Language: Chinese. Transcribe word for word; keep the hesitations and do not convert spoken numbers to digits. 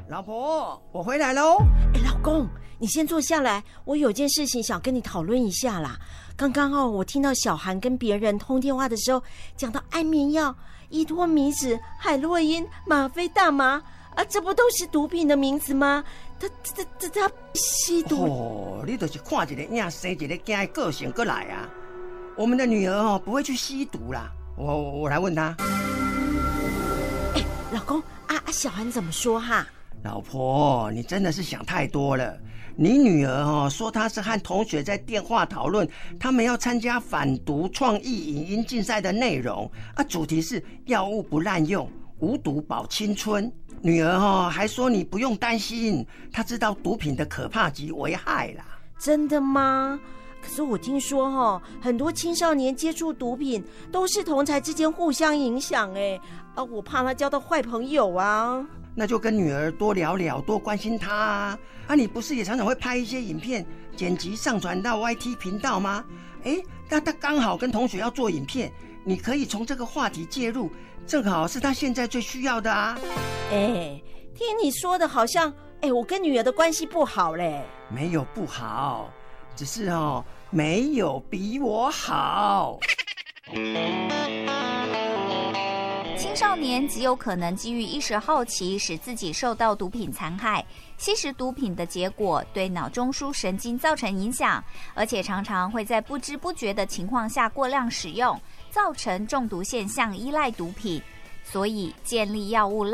老婆，我回来喽。 哎，老公，你先坐下来，我有件事情想跟你讨论一下啦。刚刚哦，我听到小韩跟别人通电话的时候，讲到安眠药、依托米酯、海洛因、吗啡、大麻啊，这不都是毒品的名字吗？他他他他吸毒？ 哦，你就是看一个影生一个囝的个性过来啊。我们的女儿哦，不会去吸毒啦。我我我来问她。 哎，老公啊啊，小韩怎么说哈？ 老婆，你真的是想太多了。你女儿哦说她是和同学在电话讨论他们要参加反毒创意影音竞赛的内容啊，主题是药物不滥用，无毒保青春。女儿哦还说你不用担心，她知道毒品的可怕及危害啦。 真的吗？可是我听说哦，很多青少年接触毒品都是同侪之间互相影响哎，啊，我怕他交到坏朋友啊。 那就跟女儿多聊聊，多关心她啊！啊，你不是也常常会拍一些影片，剪辑上传到 Y T 频道吗？哎，那她刚好跟同学要做影片，你可以从这个话题介入，正好是她现在最需要的啊！ 哎，听你说的好像，哎，我跟女儿的关系不好嘞。 没有不好，只是哦，没有比我好。 青少年极有可能基于一时好奇，使自己受到毒品残害。吸食毒品的结果对脑中枢神经造成影响，而且常常会在不知不觉的情况下过量使用，造成中毒现象，依赖毒品。所以建立药物